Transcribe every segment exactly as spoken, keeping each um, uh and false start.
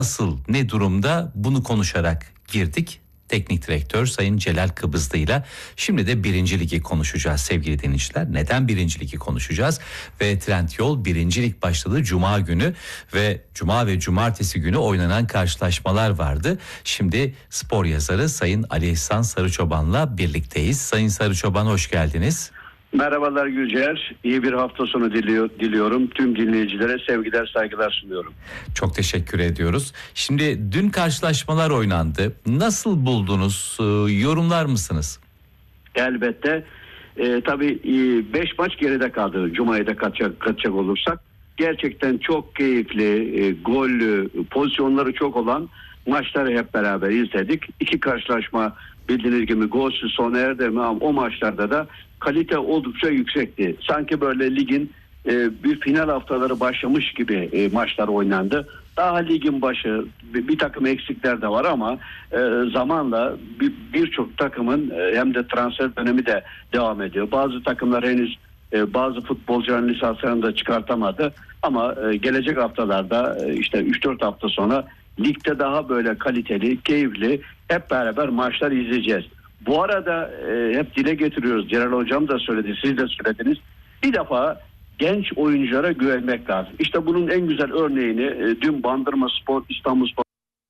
nasıl, ne durumda, bunu konuşarak girdik. Teknik direktör Sayın Celal Kıbrıslı'yla. Şimdi de birinci ligi konuşacağız sevgili dinleyiciler. Neden birinci ligi konuşacağız? Ve Trendyol birinci lig başladı Cuma günü ve Cuma ve Cumartesi günü oynanan karşılaşmalar vardı. Şimdi spor yazarı Sayın Ali İhsan Sarıçoban'la birlikteyiz. Sayın Sarıçoban, hoş geldiniz. Merhabalar Gülcer. İyi bir hafta sonu diliyor, diliyorum. Tüm dinleyicilere sevgiler, saygılar sunuyorum. Çok teşekkür ediyoruz. Şimdi dün karşılaşmalar oynandı. Nasıl buldunuz? Ee, yorumlar mısınız? Elbette. Ee, tabii beş maç geride kaldı. Cuma'ya da katacak, katacak olursak. Gerçekten çok keyifli, e, gollü, pozisyonları çok olan maçları hep beraber izledik. İki karşılaşma bildiğiniz gibi golsüz sona erdi ama o maçlarda da kalite oldukça yüksekti. Sanki böyle ligin e, bir final haftaları başlamış gibi e, maçlar oynandı. Daha ligin başı bir, bir takım eksikler de var ama e, zamanla birçok bir takımın e, hem de transfer dönemi de devam ediyor. Bazı takımlar henüz e, bazı futbolcuların lisanslarını da çıkartamadı ama e, gelecek haftalarda e, işte üç dört hafta sonra ligde daha böyle kaliteli, keyifli hep beraber maçlar izleyeceğiz. Bu arada e, hep dile getiriyoruz. Celal Hocam da söyledi, siz de söylediniz. Bir defa genç oyunculara güvenmek lazım. İşte bunun en güzel örneğini e, dün Bandırmaspor, İstanbulspor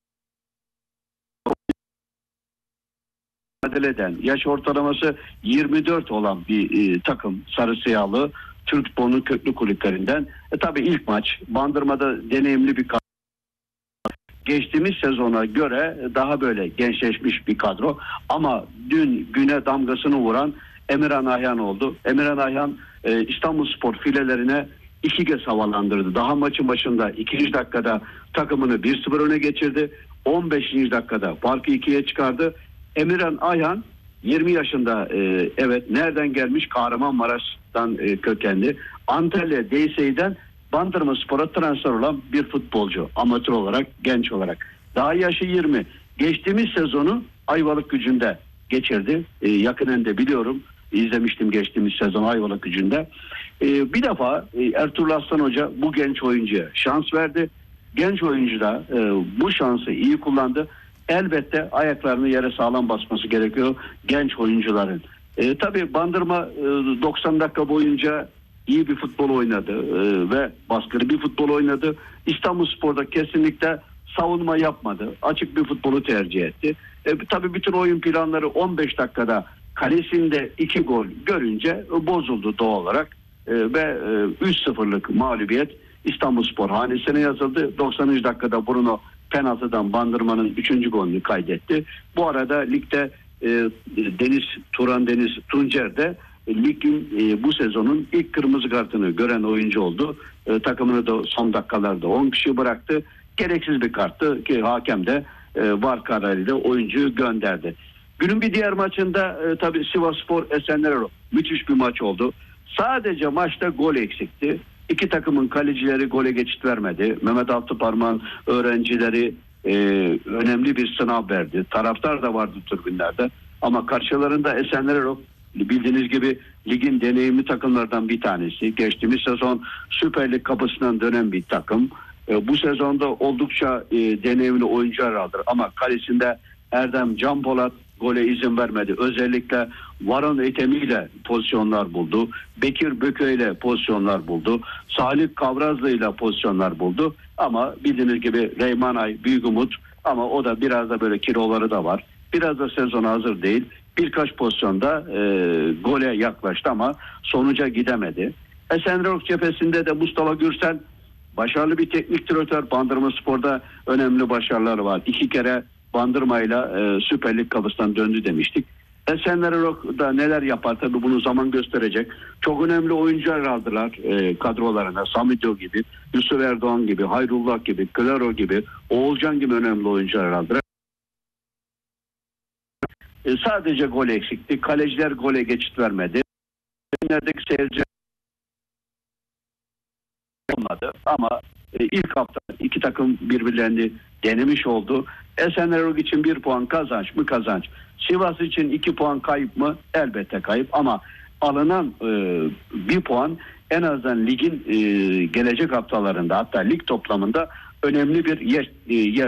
mücadele eden, yaş ortalaması yirmi dört olan bir e, takım Sarı Siyahlı Türk futbolunun köklü kulüplerinden. E, tabii ilk maç Bandırma'da deneyimli bir kadro. Geçtiğimiz sezona göre daha böyle gençleşmiş bir kadro ama dün güne damgasını vuran Emirhan Ayhan oldu. Emirhan Ayhan e, İstanbulspor filelerine iki kez havalandırdı. Daha maçın başında ikinci dakikada takımını bir sıfır öne geçirdi. on beşinci dakikada farkı ikiye çıkardı. Emirhan Ayhan yirmi yaşında, e, evet nereden gelmiş? Kahramanmaraş'tan e, kökenli. Antalya D S E'den Bandırmaspor'a transfer olan bir futbolcu. Amatör olarak, genç olarak. Daha yaşı yirmi. Geçtiğimiz sezonu Ayvalıkgücü'nde geçirdi. Ee, yakinen de biliyorum. İzlemiştim geçtiğimiz sezon Ayvalıkgücü'nde. Ee, bir defa e, Ertuğrul Aslan Hoca bu genç oyuncuya şans verdi. Genç oyuncu da e, bu şansı iyi kullandı. Elbette ayaklarını yere sağlam basması gerekiyor genç oyuncuların. E, tabii Bandırma e, doksan dakika boyunca iyi bir futbol oynadı e, ve baskılı bir futbol oynadı. İstanbulspor'da kesinlikle savunma yapmadı. Açık bir futbolu tercih etti. E, tabii bütün oyun planları on beş dakikada kalesinde iki gol görünce e, bozuldu doğal olarak. E, ve e, üç sıfırlık mağlubiyet İstanbulspor hanesine yazıldı. doksanıncı dakikada Bruno penaltıdan Bandırma'nın üçüncü golünü kaydetti. Bu arada ligde e, Deniz Turan Deniz Tuncer de ligin e, bu sezonun ilk kırmızı kartını gören oyuncu oldu. E, takımını da son dakikalarda on kişi bıraktı. Gereksiz bir karttı ki hakem de e, var kararıyla oyuncuyu gönderdi. Günün bir diğer maçında e, tabii Sivasspor Esenlerero müthiş bir maç oldu. Sadece maçta gol eksikti. İki takımın kalecileri gole geçit vermedi. Mehmet Altıparmak'ın öğrencileri e, önemli bir sınav verdi. Taraftar da vardı tribünlerde. Ama karşılarında Esenlerero bildiğiniz gibi ligin deneyimli takımlardan bir tanesi. Geçtiğimiz sezon Süper Lig kapısından dönen bir takım. E, bu sezonda oldukça e, deneyimli oyuncular aldı. Ama kalesinde Erdem Can Polat gole izin vermedi. Özellikle Varan Etemi ile pozisyonlar buldu. Bekir Böke ile pozisyonlar buldu. Salih Kavrazlı ile pozisyonlar buldu. Ama bildiğiniz gibi Reyman Ay büyük umut ama o da biraz da böyle kiloları da var. Biraz da sezona hazır değil. Birkaç pozisyonda e, gole yaklaştı ama sonuca gidemedi. Esenlerok cephesinde de Mustafa Gürsel başarılı bir teknik direktör. Bandırmaspor'da önemli başarıları var. İki kere Bandırma'yla e, Süper Lig kapısından döndü demiştik. Esenlerok'da neler yapar tabii bunu zaman gösterecek. Çok önemli oyuncular aldılar e, kadrolarına. Samido gibi, Yusuf Erdoğan gibi, Hayrullah gibi, Klaro gibi, Oğulcan gibi önemli oyuncular aldılar. E, sadece gol eksikti. Kaleciler gole geçit vermedi. Neredeki seyirci olmadı ama e, ilk hafta iki takım birbirlerini denemiş oldu. Esenlerok için bir puan kazanç mı kazanç. Sivas için iki puan kayıp mı? Elbette kayıp ama alınan e, bir puan en azından ligin e, gelecek haftalarında hatta lig toplamında önemli bir yer, e, yer